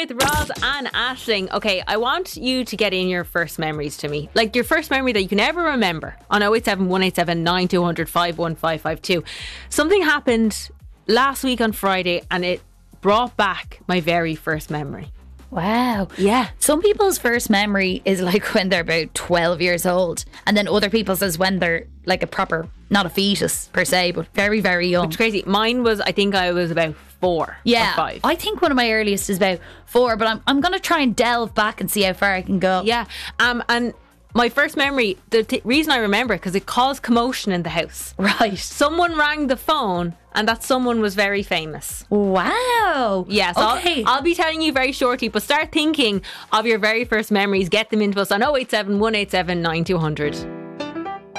with Roz and Aisling. Okay, I want you to get in your first memories to me. Like your first memory that you can ever remember on 087 187 9200 51552. Something happened last week on Friday and it brought back my very first memory. Wow. Yeah. Some people's first memory is like when they're about 12 years old, and then other people's is when they're like a proper, not a fetus per se, but very, very young. It's crazy. Mine was, I think I was about 4 or 5. I think one of my earliest is about 4, but I'm going to try and delve back and see how far I can go. Yeah. And my first memory, the reason I remember it, because it caused commotion in the house. Right. Someone rang the phone and that someone was very famous. Wow. Yes, yeah, so okay. I'll be telling you very shortly, but start thinking of your very first memories. Get them into us on 087 187 9200.